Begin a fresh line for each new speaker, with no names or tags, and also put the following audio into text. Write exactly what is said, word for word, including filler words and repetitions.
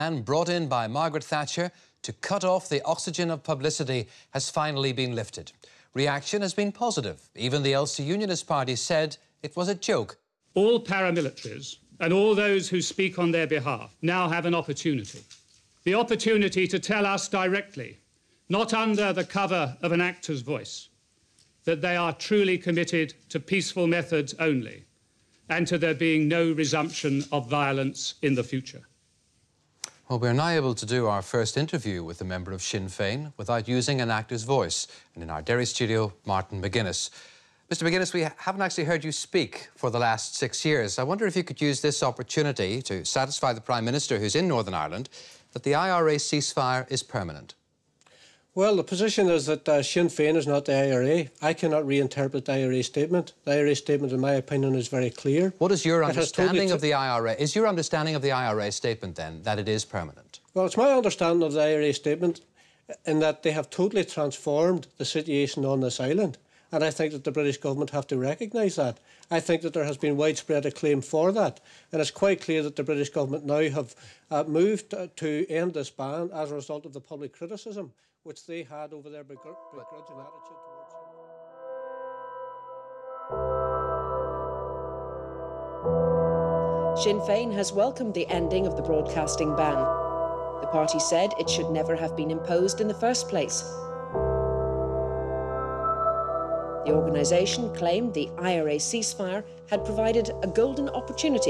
And brought in by Margaret Thatcher to cut off the oxygen of publicity has finally been lifted. Reaction has been positive. Even the Ulster Unionist Party said it was a joke.
All paramilitaries and all those who speak on their behalf now have an opportunity. The opportunity to tell us directly, not under the cover of an actor's voice, that they are truly committed to peaceful methods only and to there being no resumption of violence in the future.
Well, we're now able to do our first interview with a member of Sinn Féin without using an actor's voice. And in our Derry studio, Martin McGuinness. Mister McGuinness, we haven't actually heard you speak for the last six years. I wonder if you could use this opportunity to satisfy the Prime Minister, who's in Northern Ireland, that the I R A ceasefire is permanent.
Well, the position is that uh, Sinn Féin is not the I R A. I cannot reinterpret the I R A statement. The I R A statement, in my opinion, is very clear.
What is your
It
understanding
totally
of the I R A? Is your understanding of the I R A statement, then, that it is permanent?
Well, it's my understanding of the I R A statement in that they have totally transformed the situation on this island. And I think that the British government have to recognise that. I think that there has been widespread acclaim for that. And it's quite clear that the British government now have uh, moved uh, to end this ban as a result of the public criticism which they had over their begr begrudging attitude towards
it. Sinn Féin has welcomed the ending of the broadcasting ban. The party said it should never have been imposed in the first place. The organisation claimed the I R A ceasefire had provided a golden opportunity